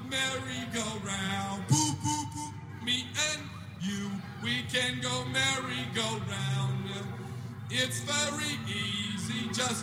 merry-go-round. Boop, boop, boop. Me and you, we can go merry-go-round. It's very easy, just